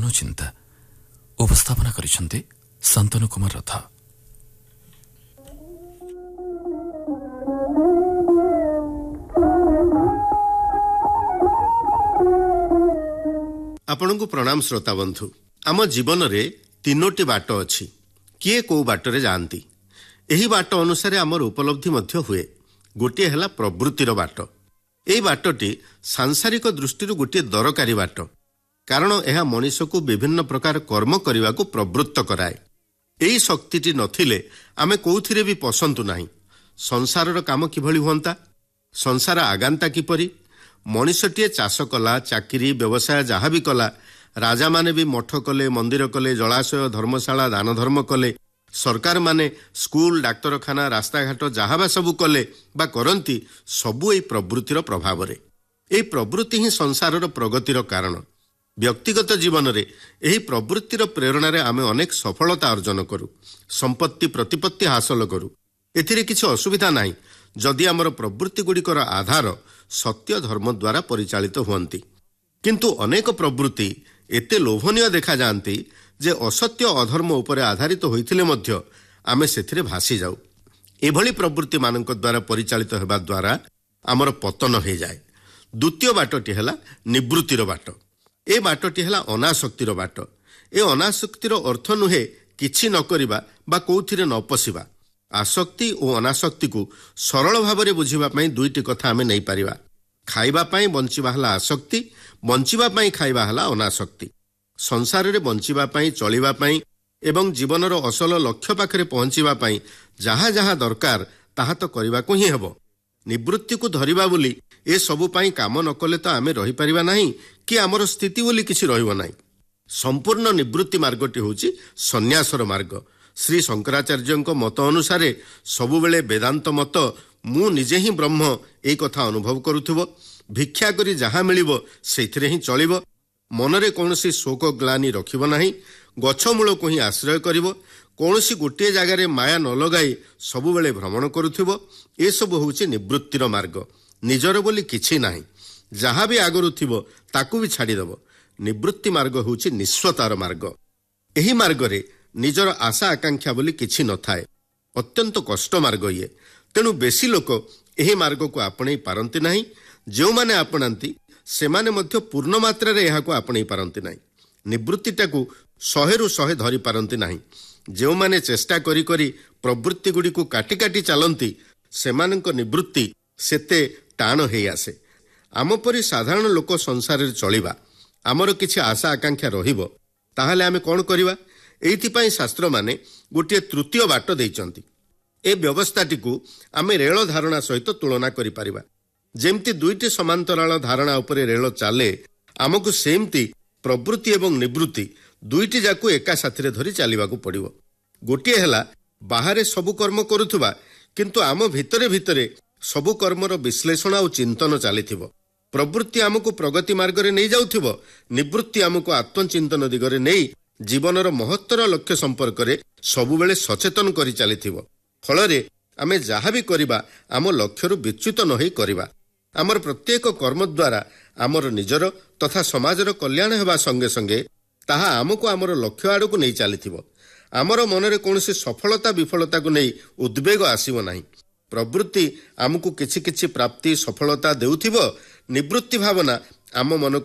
ଚିନ୍ତା ଉପସ୍ଥାପନା କରିଛନ୍ତି ଶାନ୍ତନୁ କୁମାର ରଥ। ଆପଣଙ୍କୁ ପ୍ରଣାମ ଶ୍ରୋତା ବନ୍ଧୁ। ଆମ ଜୀବନରେ ତିନୋଟି ବାଟ ଅଛି। କିଏ କୋଉ ବାଟରେ ଯାଆନ୍ତି। ଏହି ବାଟ ଅନୁସାରେ ଆମର ଉପଲବ୍ଧି ମଧ୍ୟ ହୁଏ। ଗୋଟିଏ ହେଲା ପ୍ରବୃତ୍ତିର ବାଟ। ଏହି ବାଟଟି ସାଂସାରିକ ଦୃଷ୍ଟିରୁ ଗୋଟିଏ ଦରକାରୀ ବାଟ, କାରଣ ଏହା ମଣିଷକୁ ବିଭିନ୍ନ ପ୍ରକାର କର୍ମ କରିବାକୁ ପ୍ରବୃତ୍ତ କରାଏ। ଏହି ଶକ୍ତିଟି ନଥିଲେ ଆମେ କୋଉଥିରେ ବି ପଶନ୍ତୁ ନାହିଁ। ସଂସାରର କାମ କିଭଳି ହୁଅନ୍ତା, ସଂସାର ଆଗାନ୍ତା କିପରି। ମଣିଷଟିଏ ଚାଷ କଲା, ଚାକିରି ବ୍ୟବସାୟ ଯାହା ବି କଲା, ରାଜାମାନେ ବି ମଠ କଲେ, ମନ୍ଦିର କଲେ, ଜଳାଶୟ, ଧର୍ମଶାଳା, ଦାନ ଧର୍ମ କଲେ, ସରକାରମାନେ ସ୍କୁଲ, ଡାକ୍ତରଖାନା, ରାସ୍ତାଘାଟ ଯାହା ବା ସବୁ କଲେ ବା କରନ୍ତି, ସବୁ ଏହି ପ୍ରବୃତ୍ତିର ପ୍ରଭାବରେ। ଏହି ପ୍ରବୃତ୍ତି ହିଁ ସଂସାରର ପ୍ରଗତିର କାରଣ। ବ୍ୟକ୍ତିଗତ ଜୀବନରେ ଏହି ପ୍ରବୃତ୍ତିର ପ୍ରେରଣାରେ ଆମେ ଅନେକ ସଫଳତା ଅର୍ଜନ କରୁ, ସମ୍ପତ୍ତି ପ୍ରତିପତ୍ତି ହାସଲ କରୁ। ଏଥିରେ କିଛି ଅସୁବିଧା ନାହିଁ ଯଦି ଆମର ପ୍ରବୃତ୍ତି ଗୁଡ଼ିକର ଆଧାର ସତ୍ୟ ଧର୍ମ ଦ୍ୱାରା ପରିଚାଳିତ ହୁଅନ୍ତି। କିନ୍ତୁ ଅନେକ ପ୍ରବୃତ୍ତି ଏତେ ଲୋଭନୀୟ ଦେଖାଯାଆନ୍ତି ଯେ ଅସତ୍ୟ ଅଧର୍ମ ଉପରେ ଆଧାରିତ ହୋଇଥିଲେ ମଧ୍ୟ ଆମେ ସେଥିରେ ଭାସିଯାଉ। ଏଭଳି ପ୍ରବୃତ୍ତିମାନଙ୍କ ଦ୍ୱାରା ପରିଚାଳିତ ହେବା ଦ୍ୱାରା ଆମର ପତନ ହୋଇଯାଏ। ଦ୍ୱିତୀୟ ବାଟଟି ହେଲା ନିବୃତ୍ତିର ବାଟ। ଏ ବାଟଟି ହେଲା ଅନାସକ୍ତିର ବାଟ। ଏ ଅନାସକ୍ତିର ଅର୍ଥ ନୁହେଁ କିଛି ନ କରିବା ବା କୋଉଥିରେ ନ ପଶିବା। ଆସକ୍ତି ଓ ଅନାସକ୍ତିକୁ ସରଳ ଭାବରେ ବୁଝିବା ପାଇଁ ଦୁଇଟି କଥା ଆମେ ନେଇପାରିବା। ଖାଇବା ପାଇଁ ବଞ୍ଚିବା ହେଲା ଆସକ୍ତି, ବଞ୍ଚିବା ପାଇଁ ଖାଇବା ହେଲା ଅନାସକ୍ତି। ସଂସାରରେ ବଞ୍ଚିବା ପାଇଁ, ଚଳିବା ପାଇଁ ଏବଂ ଜୀବନର ଅସଲ ଲକ୍ଷ୍ୟ ପାଖରେ ପହଞ୍ଚିବା ପାଇଁ ଯାହା ଯାହା ଦରକାର ତାହା ତ କରିବାକୁ ହିଁ ହେବ। ନିବୃତ୍ତିକୁ ଧରିବା ବୋଲି ଏସବୁ ପାଇଁ କାମ ନ କଲେ ତ ଆମେ ରହିପାରିବା ନାହିଁ, କି ଆମର ସ୍ଥିତି ବୋଲି କିଛି ରହିବ ନାହିଁ। ସମ୍ପୂର୍ଣ୍ଣ ନିବୃତ୍ତି ମାର୍ଗଟି ହେଉଛି ସନ୍ନ୍ୟାସର ମାର୍ଗ। ଶ୍ରୀ ଶଙ୍କରାଚାର୍ଯ୍ୟଙ୍କ ମତ ଅନୁସାରେ ସବୁବେଳେ ବେଦାନ୍ତ ମତ ମୁଁ ନିଜେ ହିଁ ବ୍ରହ୍ମ ଏହି କଥା ଅନୁଭବ କରୁଥିବ, ଭିକ୍ଷା କରି ଯାହା ମିଳିବ ସେଇଥିରେ ହିଁ ଚଳିବ, ମନରେ କୌଣସି ଶୋକ ଗ୍ଲାନି ରଖିବ ନାହିଁ, ଗଛ ମୂଳକୁ ହିଁ ଆଶ୍ରୟ କରିବ, କୌଣସି ଗୋଟିଏ ଜାଗାରେ ମାୟା ନ ଲଗାଇ ସବୁବେଳେ ଭ୍ରମଣ କରୁଥିବ। ଏସବୁ ହେଉଛି ନିବୃତ୍ତିର ମାର୍ଗ। ନିଜର ବୋଲି କିଛି ନାହିଁ, ଯାହା ବି ଆଗରୁ ଥିବ ତାକୁ ବି ଛାଡ଼ିଦେବ। ନିବୃତ୍ତି ମାର୍ଗ ହେଉଛି ନିଃସ୍ୱତାର ମାର୍ଗ। ଏହି ମାର୍ଗରେ ନିଜର ଆଶା ଆକାଂକ୍ଷା ବୋଲି କିଛି ନଥାଏ। ଅତ୍ୟନ୍ତ କଷ୍ଟ ମାର୍ଗ ଇଏ। ତେଣୁ ବେଶୀ ଲୋକ ଏହି ମାର୍ଗକୁ ଆପଣେଇ ପାରନ୍ତି ନାହିଁ। ଯେଉଁମାନେ ଆପଣାନ୍ତି ସେମାନେ ମଧ୍ୟ ପୂର୍ଣ୍ଣ ମାତ୍ରାରେ ଏହାକୁ ଆପଣେଇ ପାରନ୍ତି ନାହିଁ। ନିବୃତ୍ତିଟାକୁ 100ରୁ 100 ଧରି ପାରନ୍ତି ନାହିଁ। ଯେଉଁମାନେ ଚେଷ୍ଟା କରି କରି ପ୍ରବୃତ୍ତି ଗୁଡ଼ିକୁ କାଟି କାଟି ଚାଲନ୍ତି ସେମାନଙ୍କ ନିବୃତ୍ତି ସେତେ ଟାଣ ହେଇ ଆସେ। ଆମ ପରି ସାଧାରଣ ଲୋକ ସଂସାରରେ ଚଳିବା, ଆମର କିଛି ଆଶା ଆକାଂକ୍ଷା ରହିବ, ତାହେଲେ ଆମେ କ'ଣ କରିବା? ଏଇଥିପାଇଁ ଶାସ୍ତ୍ରମାନେ ଗୋଟିଏ ତୃତୀୟ ବାଟ ଦେଇଛନ୍ତି। ଏ ବ୍ୟବସ୍ଥାଟିକୁ ଆମେ ରେଳ ଧାରଣା ସହିତ ତୁଳନା କରିପାରିବା। ଯେମିତି ଦୁଇଟି ସମାନ୍ତରାଳ ଧାରଣା ଉପରେ ରେଳ ଚାଲେ, ଆମକୁ ସେମିତି ପ୍ରବୃତ୍ତି ଏବଂ ନିବୃତ୍ତି ଦୁଇଟି ଯାକୁ ଏକା ସାଥିରେ ଧରି ଚାଲିବାକୁ ପଡ଼ିବ। ଗୋଟିଏ ହେଲା ବାହାରେ ସବୁ କର୍ମ କରୁଥିବା, କିନ୍ତୁ ଆମ ଭିତରେ ଭିତରେ ସବୁ କର୍ମର ବିଶ୍ଳେଷଣ ଆଉ ଚିନ୍ତନ ଚାଲିଥିବ। ପ୍ରବୃତ୍ତି ଆମକୁ ପ୍ରଗତି ମାର୍ଗରେ ନେଇଯାଉଥିବ, ନିବୃତ୍ତି ଆମକୁ ଆତ୍ମଚିନ୍ତନ ଦିଗରେ ନେଇ ଜୀବନର ମହତ୍ତର ଲକ୍ଷ୍ୟ ସମ୍ପର୍କରେ ସବୁବେଳେ ସଚେତନ କରି ଚାଲିଥିବ। ଫଳରେ ଆମେ ଯାହା ବି କରିବା ଆମ ଲକ୍ଷ୍ୟରୁ ବିଚ୍ୟୁତ ନ ହୋଇ କରିବା। ଆମର ପ୍ରତ୍ୟେକ କର୍ମ ଦ୍ୱାରା ଆମର ନିଜର ତଥା ସମାଜର କଲ୍ୟାଣ ହେବା ସଙ୍ଗେ ସଙ୍ଗେ ତାହା ଆମକୁ ଆମର ଲକ୍ଷ୍ୟ ଆଡ଼କୁ ନେଇ ଚାଲିଥିବ। ଆମର ମନରେ କୌଣସି ସଫଳତା ବିଫଳତାକୁ ନେଇ ଉଦ୍ବେଗ ଆସିବ ନାହିଁ। ପ୍ରବୃତ୍ତି ଆମକୁ କିଛି କିଛି ପ୍ରାପ୍ତି ସଫଳତା ଦେଉଥିବ, ନିବୃତ୍ତି ଭାବନା ଆମ ମନକୁ